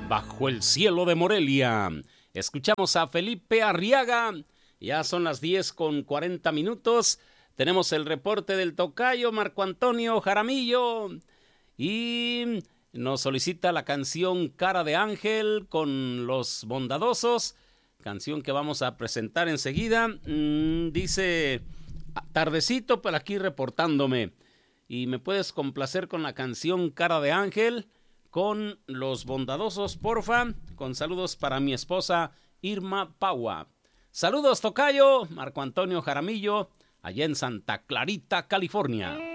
Bajo el cielo de Morelia. Escuchamos a Felipe Arriaga. Ya son las 10:40. Tenemos el reporte del tocayo Marco Antonio Jaramillo. Y nos solicita la canción Cara de Ángel con Los Bondadosos. Canción que vamos a presentar enseguida. Dice, tardecito por aquí reportándome. Y me puedes complacer con la canción Cara de Ángel con Los Bondadosos, porfa. Con saludos para mi esposa Irma Paua. Saludos, tocayo Marco Antonio Jaramillo, allá en Santa Clarita, California.